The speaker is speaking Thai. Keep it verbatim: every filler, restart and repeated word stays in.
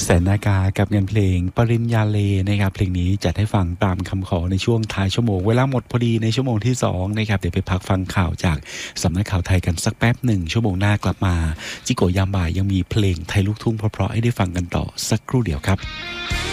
แสนนากากับงานเพลงปริญญาเลนะครับเพลงนี้จัดให้ฟังตามคำขอในช่วงท้ายชั่วโมงเวลาหมดพอดีในชั่วโมงที่สองนะครับเดี๋ยวไปพักฟังข่าวจากสำนักข่าวไทยกันสักแป๊บหนึ่งชั่วโมงหน้ากลับมาจิโกะยามบ่ายยังมีเพลงไทยลูกทุ่งเพราะๆให้ได้ฟังกันต่อสักครู่เดียวครับ